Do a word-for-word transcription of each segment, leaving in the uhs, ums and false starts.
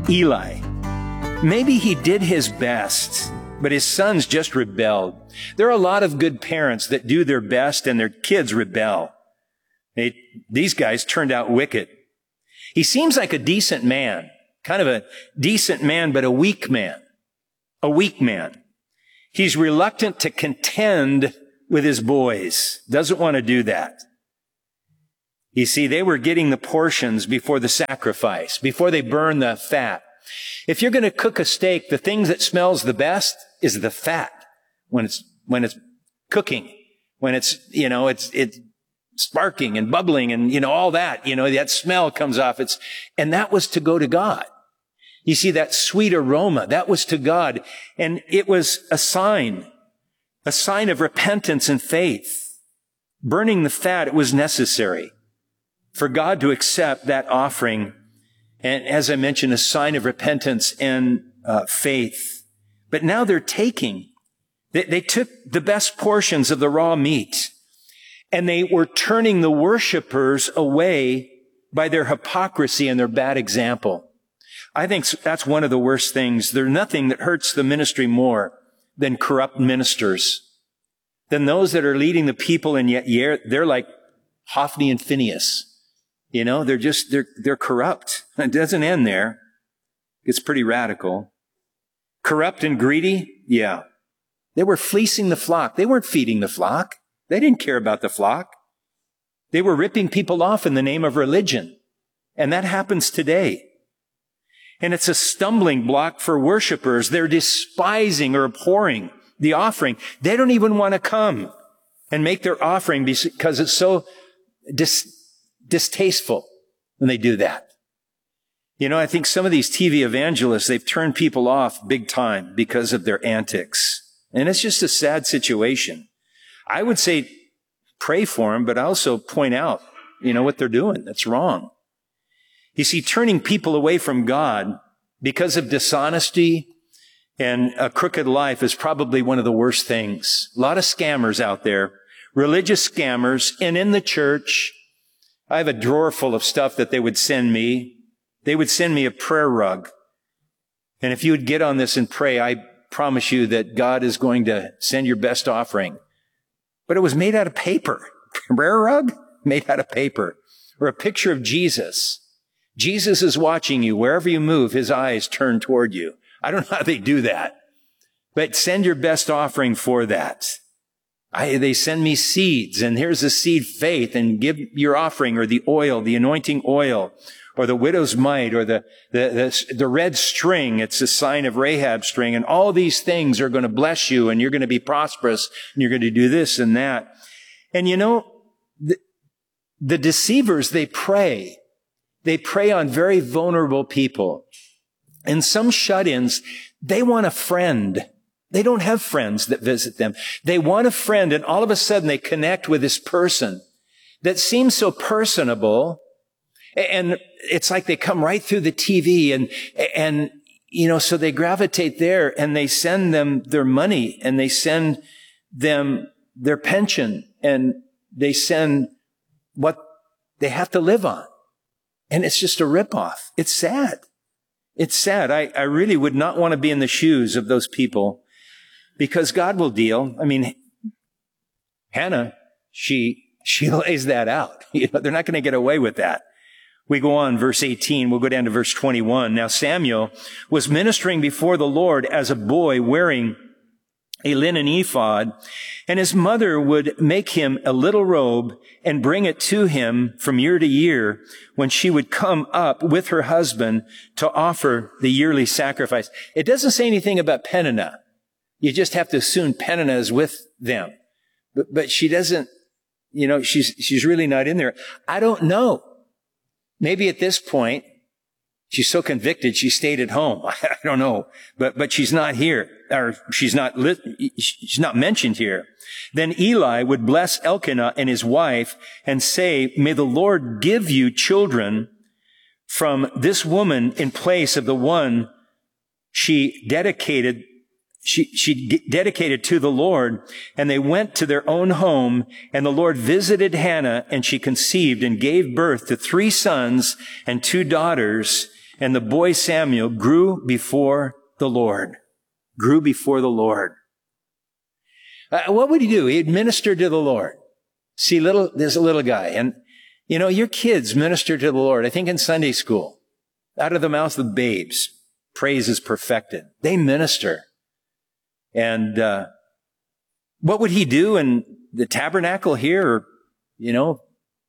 Eli. Maybe he did his best, but his sons just rebelled. There are a lot of good parents that do their best and their kids rebel. They, these guys turned out wicked. He seems like a decent man, kind of a decent man, but a weak man. A weak man. He's reluctant to contend with his boys. Doesn't want to do that. You see, they were getting the portions before the sacrifice, before they burn the fat. If you're going to cook a steak, the thing that smells the best is the fat when it's, when it's cooking, when it's, you know, it's, it's sparking and bubbling and, you know, all that, you know, that smell comes off. It's, and that was to go to God. You see, that sweet aroma, that was to God. And it was a sign, a sign of repentance and faith. Burning the fat, it was necessary for God to accept that offering. And as I mentioned, a sign of repentance and uh, faith. But now they're taking, they, they took the best portions of the raw meat, and they were turning the worshipers away by their hypocrisy and their bad example. I think that's one of the worst things. There's nothing that hurts the ministry more than corrupt ministers, than those that are leading the people, and yet they're like Hophni and Phinehas. You know, they're just, they're, they're corrupt. It doesn't end there. It's pretty radical. Corrupt and greedy? Yeah. They were fleecing the flock. They weren't feeding the flock. They didn't care about the flock. They were ripping people off in the name of religion. And that happens today. And it's a stumbling block for worshipers. They're despising or abhorring the offering. They don't even want to come and make their offering because it's so dis- distasteful when they do that. You know, I think some of these T V evangelists, they've turned people off big time because of their antics. And it's just a sad situation. I would say pray for them, but also point out, you know, what they're doing. That's wrong. You see, turning people away from God because of dishonesty and a crooked life is probably one of the worst things. A lot of scammers out there, religious scammers, and in the church, I have a drawer full of stuff that they would send me. They would send me a prayer rug. And if you would get on this and pray, I promise you that God is going to send your best offering. But it was made out of paper. Prayer rug made out of paper. Or a picture of Jesus. Jesus is watching you. Wherever you move, his eyes turn toward you. I don't know how they do that. But send your best offering for that. I, they send me seeds, and here's the seed faith, and give your offering, or the oil, the anointing oil, or the widow's mite, or the, the, the, the red string. It's a sign of Rahab's string. And all these things are going to bless you, and you're going to be prosperous, and you're going to do this and that. And you know, the, the deceivers, they prey. They prey on very vulnerable people. And some shut-ins, they want a friend. They don't have friends that visit them. They want a friend, and all of a sudden they connect with this person that seems so personable. And it's like they come right through the T V, and, and, you know, so they gravitate there, and they send them their money, and they send them their pension, and they send what they have to live on. And it's just a ripoff. It's sad. It's sad. I, I really would not want to be in the shoes of those people, because God will deal. I mean, Hannah, she, she lays that out. You know, they're not going to get away with that. We go on, verse eighteen, we'll go down to verse twenty-one. Now Samuel was ministering before the Lord as a boy, wearing a linen ephod, and his mother would make him a little robe and bring it to him from year to year when she would come up with her husband to offer the yearly sacrifice. It doesn't say anything about Peninnah. You just have to assume Peninnah is with them. But, but she doesn't, you know, she's, she's really not in there. I don't know. Maybe at this point, she's so convicted, she stayed at home. I don't know. But, but she's not here, or she's not, lit, she's not mentioned here. Then Eli would bless Elkanah and his wife and say, may the Lord give you children from this woman in place of the one she dedicated She, she dedicated to the Lord. And they went to their own home, and the Lord visited Hannah, and she conceived and gave birth to three sons and two daughters. And the boy Samuel grew before the Lord. Grew before the Lord. Uh, what would he do? He'd minister to the Lord. See, little, there's a little guy. And, you know, your kids minister to the Lord. I think in Sunday school, out of the mouths of babes, praise is perfected. They minister. And uh, what would he do in the tabernacle here? Or, you know,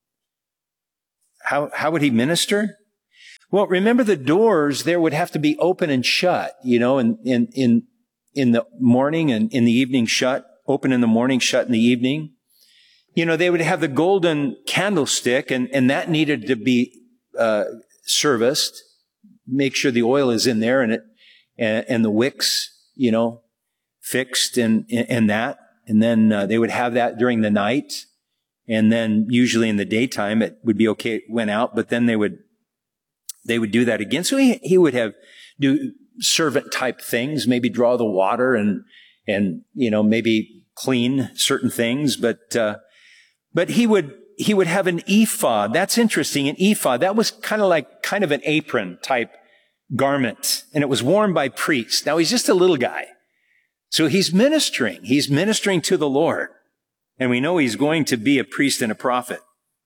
how how would he minister? Well, remember the doors there would have to be open and shut, you know, in in in in the morning and in the evening shut, open in the morning, shut in the evening. You know, they would have the golden candlestick, and, and that needed to be uh, serviced. Make sure the oil is in there and it and, and the wicks, you know, fixed and and that. And then uh, they would have that during the night. And then usually in the daytime it would be okay, it went out, but then they would they would do that again. So he, he would have do servant type things, maybe draw the water and and you know, maybe clean certain things, but uh but he would he would have an ephod. That's interesting. An ephod, that was kind of like kind of an apron type garment, and it was worn by priests. Now he's just a little guy. So he's ministering. He's ministering to the Lord. And we know he's going to be a priest and a prophet.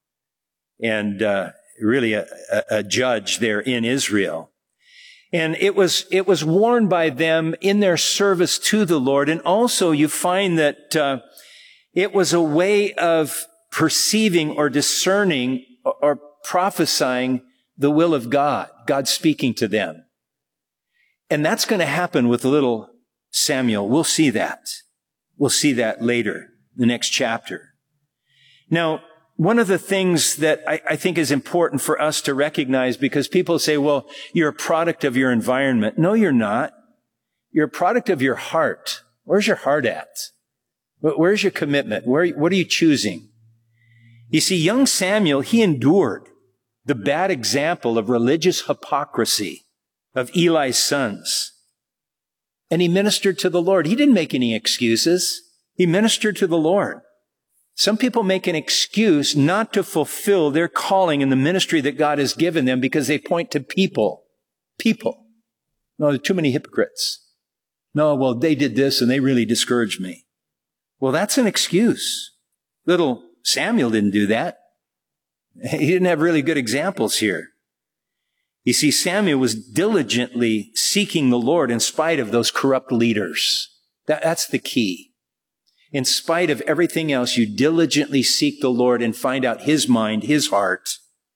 And uh really a, a, a judge there in Israel. And it was it was worn by them in their service to the Lord. And also you find that uh it was a way of perceiving or discerning or prophesying the will of God, God speaking to them. And that's going to happen with little Samuel. We'll see that. We'll see that later, the next chapter. Now, one of the things that I, I think is important for us to recognize, because people say, well, you're a product of your environment. No, you're not. You're a product of your heart. Where's your heart at? Where's your commitment? Where, what are you choosing? You see, young Samuel, he endured the bad example of religious hypocrisy of Eli's sons. And he ministered to the Lord. He didn't make any excuses. He ministered to the Lord. Some people make an excuse not to fulfill their calling in the ministry that God has given them because they point to people. People. No, there are too many hypocrites. No, well, they did this and they really discouraged me. Well, that's an excuse. Little Samuel didn't do that. He didn't have really good examples here. You see, Samuel was diligently seeking the Lord in spite of those corrupt leaders. That, that's the key. In spite of everything else, you diligently seek the Lord and find out His mind, His heart.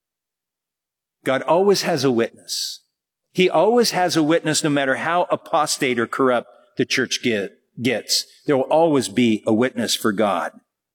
God always has a witness. He always has a witness no matter how apostate or corrupt the church get, gets. There will always be a witness for God.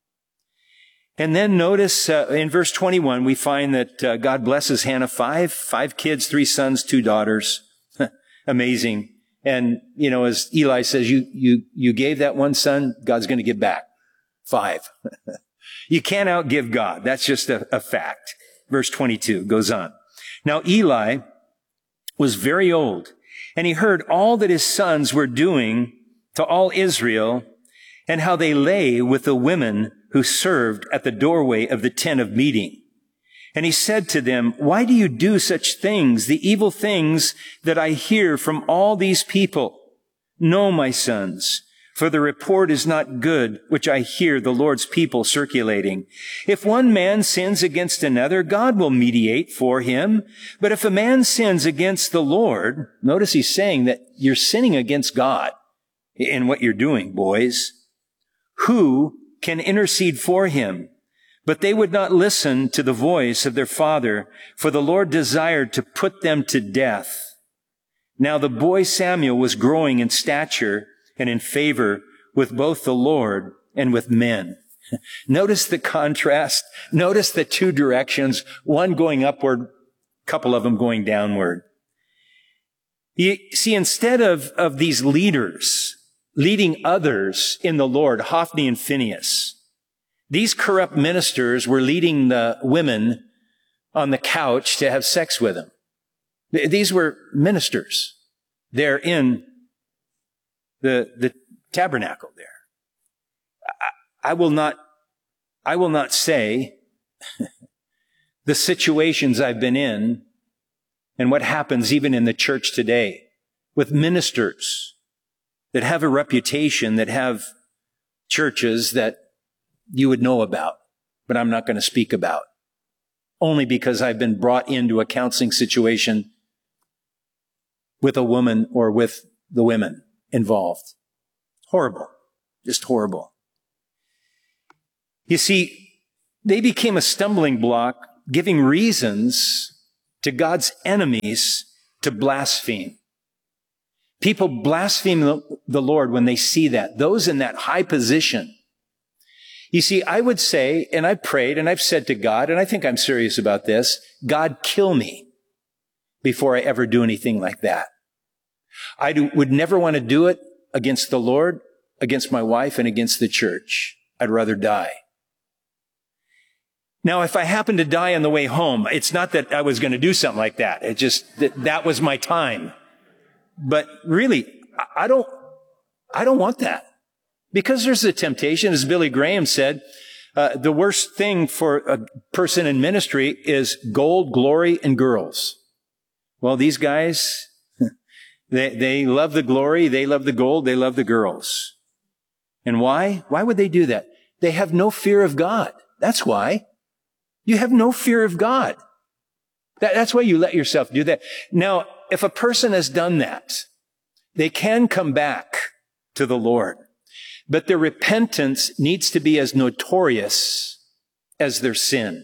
And then notice uh, in verse twenty-one, we find that uh, God blesses Hannah five, five kids, three sons, two daughters. Amazing. And, you know, as Eli says, you, you, you gave that one son, God's going to give back five. You can't outgive God. That's just a, a fact. Verse twenty-two goes on. Now, Eli was very old, and he heard all that his sons were doing to all Israel and how they lay with the women who served at the doorway of the tent of meeting. And he said to them, why do you do such things, the evil things that I hear from all these people? No, my sons, for the report is not good, which I hear the Lord's people circulating. If one man sins against another, God will mediate for him. But if a man sins against the Lord, notice he's saying that you're sinning against God in what you're doing, boys. Who can intercede for him? But they would not listen to the voice of their father, for the Lord desired to put them to death. Now the boy Samuel was growing in stature and in favor with both the Lord and with men. Notice the contrast. Notice the two directions, one going upward, a couple of them going downward. You see, instead of, of these leaders leading others in the Lord, Hophni and Phinehas, these corrupt ministers were leading the women on the couch to have sex with them. These were ministers there in the, the tabernacle there. I, I will not, I will not say the situations I've been in and what happens even in the church today with ministers that have a reputation, that have churches that you would know about, but I'm not going to speak about, only because I've been brought into a counseling situation with a woman or with the women involved. Horrible. Just horrible. You see, they became a stumbling block, giving reasons to God's enemies to blaspheme. People blaspheme the Lord when they see that. Those in that high position. You see, I would say, and I've prayed and I've said to God, and I think I'm serious about this, God, kill me before I ever do anything like that. I do, would never want to do it against the Lord, against my wife, and against the church. I'd rather die. Now, if I happen to die on the way home, it's not that I was going to do something like that. It just, that, that was my time. But really, I don't, I don't want that. Because there's a temptation, as Billy Graham said, uh, the worst thing for a person in ministry is gold, glory, and girls. Well, these guys, they, they love the glory, they love the gold, they love the girls. And why? Why would they do that? They have no fear of God. That's why. You have no fear of God. That, that's why you let yourself do that. Now, if a person has done that, they can come back to the Lord. But their repentance needs to be as notorious as their sin.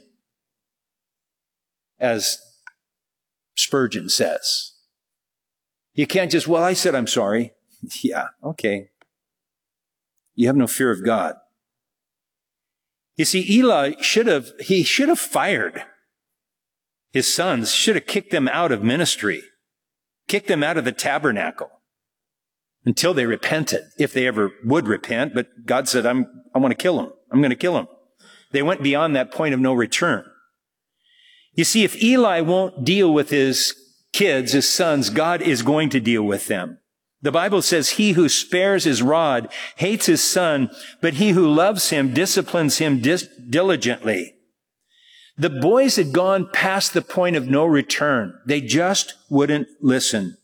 As Spurgeon says. You can't just, well, I said I'm sorry. Yeah, okay. You have no fear of God. You see, Eli should have, he should have fired his sons, should have kicked them out of ministry, kicked them out of the tabernacle until they repented, if they ever would repent. But God said, I'm, I want to kill them. I'm going to kill them. They went beyond that point of no return. You see, if Eli won't deal with his kids, his sons, God is going to deal with them. The Bible says, he who spares his rod hates his son, but he who loves him disciplines him dis- diligently. The boys had gone past the point of no return. They just wouldn't listen.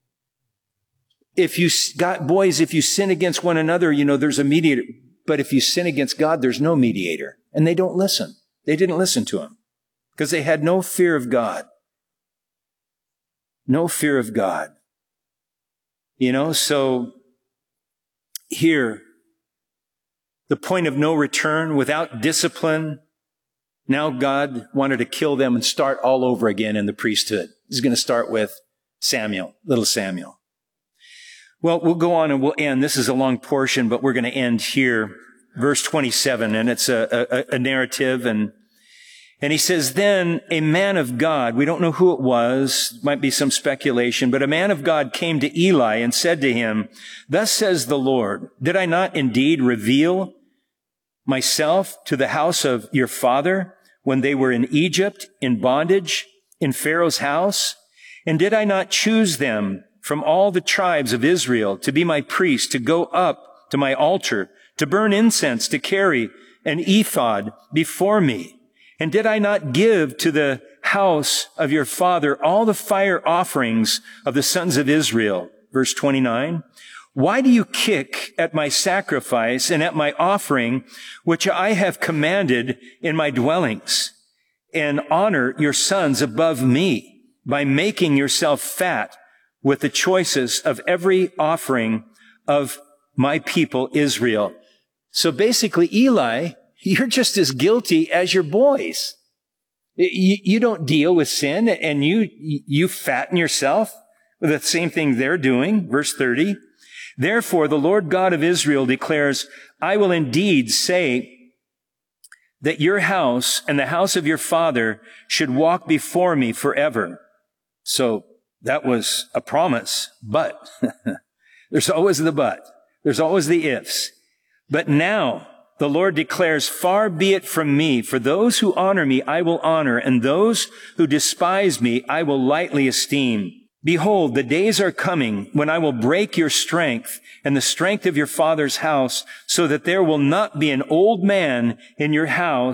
If you got boys, if you sin against one another, you know, there's a mediator. But if you sin against God, there's no mediator. And they don't listen. They didn't listen to him because they had no fear of God. No fear of God. You know, so here, the point of no return, without discipline, now God wanted to kill them and start all over again in the priesthood. He's going to start with Samuel, little Samuel. Well, we'll go on and we'll end. This is a long portion, but we're going to end here, verse twenty-seven, and it's a, a, a narrative, and And he says, then a man of God, we don't know who it was, might be some speculation, but a man of God came to Eli and said to him, thus says the Lord, did I not indeed reveal myself to the house of your father when they were in Egypt, in bondage, in Pharaoh's house? And did I not choose them from all the tribes of Israel to be my priests, to go up to my altar, to burn incense, to carry an ephod before me? And did I not give to the house of your father all the fire offerings of the sons of Israel? Verse twenty-nine. Why do you kick at my sacrifice and at my offering, which I have commanded in my dwellings, and honor your sons above me by making yourself fat with the choicest of every offering of my people Israel? So basically, Eli, you're just as guilty as your boys. You, you don't deal with sin, and you, you fatten yourself with the same thing they're doing. Verse thirty. Therefore, the Lord God of Israel declares, I will indeed say that your house and the house of your father should walk before me forever. So that was a promise, but there's always the but. There's always the ifs. But now, the Lord declares, far be it from me, for those who honor me I will honor, and those who despise me I will lightly esteem. Behold, the days are coming when I will break your strength and the strength of your father's house, so that there will not be an old man in your house,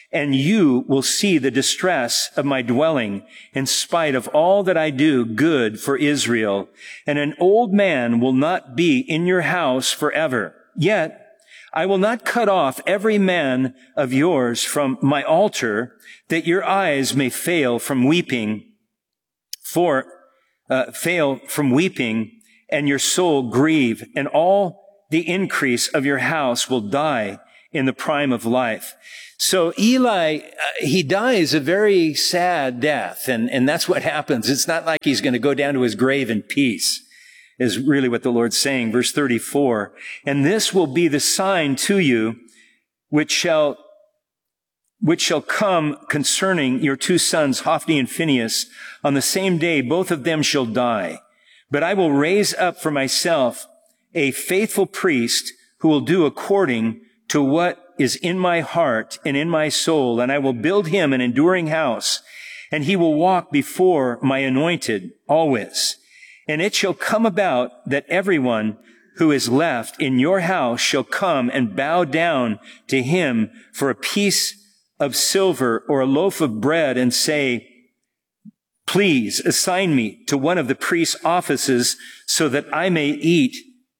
and you will see the distress of my dwelling in spite of all that I do good for Israel. And an old man will not be in your house forever. Yet I will not cut off every man of yours from my altar, that your eyes may fail from weeping, for uh, fail from weeping, and your soul grieve, and all the increase of your house will die in the prime of life. So Eli, uh, he dies a very sad death, and, and that's what happens. It's not like he's going to go down to his grave in peace, is really what the Lord's saying. Verse thirty-four, and this will be the sign to you which shall which shall come concerning your two sons, Hophni and Phinehas. On the same day, both of them shall die. But I will raise up for myself a faithful priest who will do according to what is in my heart and in my soul, and I will build him an enduring house, and he will walk before my anointed always. And it shall come about that everyone who is left in your house shall come and bow down to him for a piece of silver or a loaf of bread, and say, please assign me to one of the priest's offices so that I may eat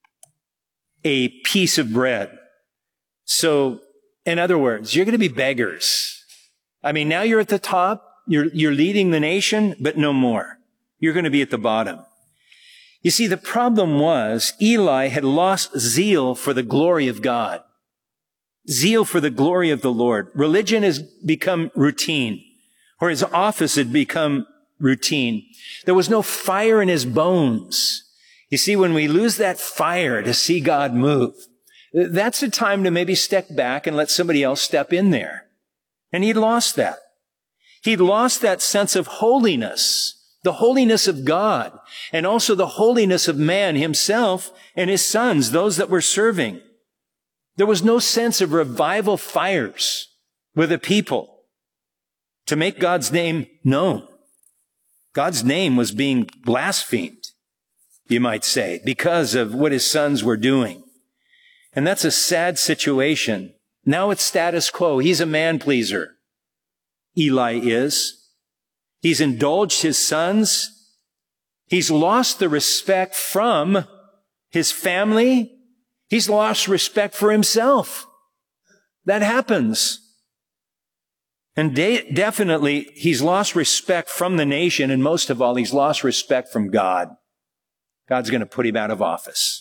a piece of bread. So, in other words, you're going to be beggars. I mean, now you're at the top, you're, you're leading the nation, but no more. You're going to be at the bottom. You see, the problem was Eli had lost zeal for the glory of God. Zeal for the glory of the Lord. Religion has become routine, or his office had become routine. There was no fire in his bones. You see, when we lose that fire to see God move, that's a time to maybe step back and let somebody else step in there. And he'd lost that. He'd lost that sense of holiness, the holiness of God, and also the holiness of man himself and his sons, those that were serving. There was no sense of revival fires with the people to make God's name known. God's name was being blasphemed, you might say, because of what his sons were doing. And that's a sad situation. Now it's status quo. He's a man pleaser. Eli is. He's indulged his sons. He's lost the respect from his family. He's lost respect for himself. That happens. And de- definitely, he's lost respect from the nation, and most of all, he's lost respect from God. God's going to put him out of office.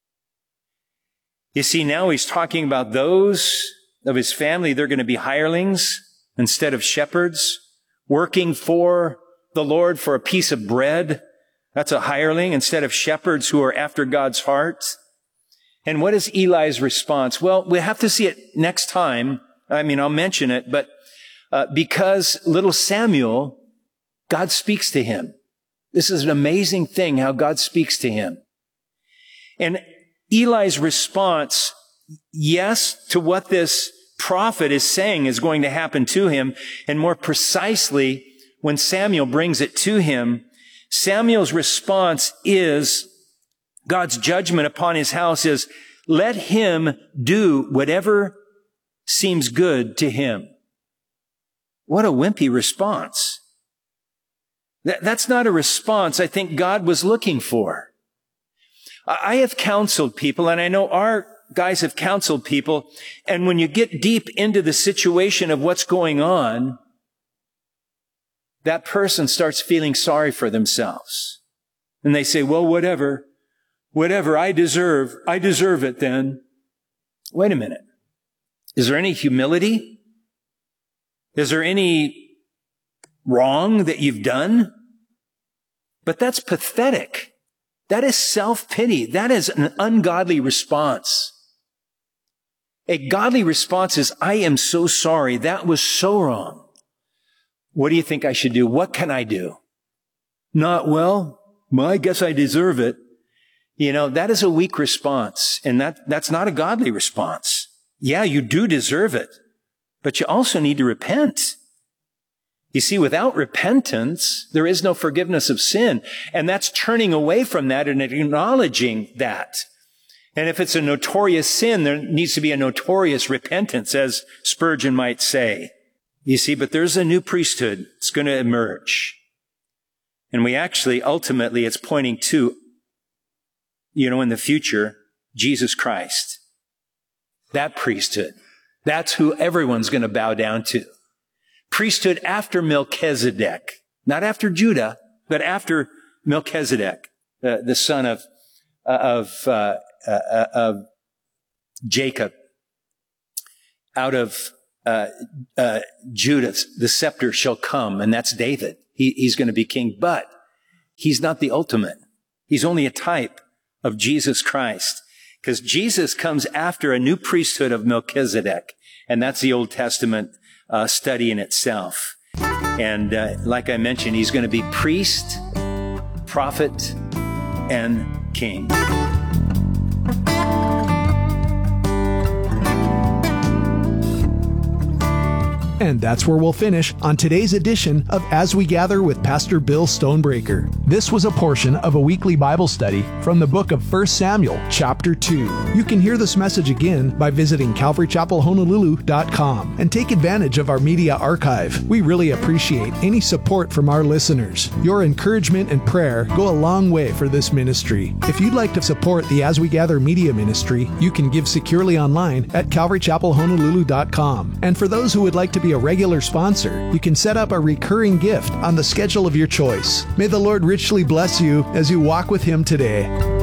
You see, now he's talking about those of his family. They're going to be hirelings instead of shepherds, working for the Lord for a piece of bread. That's a hireling instead of shepherds who are after God's heart. And what is Eli's response? Well, we have to see it next time. I mean, I'll mention it, but uh, because little Samuel, God speaks to him. This is an amazing thing how God speaks to him. And Eli's response, yes, to what this prophet is saying is going to happen to him, and more precisely, when Samuel brings it to him, Samuel's response is, God's judgment upon his house is, let him do whatever seems good to him. What a wimpy response. That, that's not a response I think God was looking for. I have counseled people, and I know our guys have counseled people, and when you get deep into the situation of what's going on, that person starts feeling sorry for themselves. And they say, well, whatever, whatever, I deserve, I deserve it then. Wait a minute. Is there any humility? Is there any wrong that you've done? But that's pathetic. That is self-pity. That is an ungodly response. A godly response is, I am so sorry. That was so wrong. What do you think I should do? What can I do? Not, well, well, I guess I deserve it. You know, that is a weak response, and that, that's not a godly response. Yeah, you do deserve it, but you also need to repent. You see, without repentance, there is no forgiveness of sin. And that's turning away from that and acknowledging that. And if it's a notorious sin, there needs to be a notorious repentance, as Spurgeon might say. You see, but there's a new priesthood that's going to emerge. And we actually, ultimately, it's pointing to, you know, in the future, Jesus Christ. That priesthood. That's who everyone's going to bow down to. Priesthood after Melchizedek. Not after Judah, but after Melchizedek, the, the son of, of, uh, uh, of Jacob. Out of uh, uh, Judah, the scepter shall come, and that's David. He, he's going to be king, but he's not the ultimate. He's only a type of Jesus Christ, because Jesus comes after a new priesthood of Melchizedek, and that's the Old Testament uh, study in itself. And uh, like I mentioned, he's going to be priest, prophet, and king. And that's where we'll finish on today's edition of As We Gather with Pastor Bill Stonebreaker. This was a portion of a weekly Bible study from the book of First Samuel, chapter two. You can hear this message again by visiting calvary chapel honolulu dot com and take advantage of our media archive. We really appreciate any support from our listeners. Your encouragement and prayer go a long way for this ministry. If you'd like to support the As We Gather media ministry, you can give securely online at calvary chapel honolulu dot com. And for those who would like to be a regular sponsor, you can set up a recurring gift on the schedule of your choice. May the Lord richly bless you as you walk with Him today.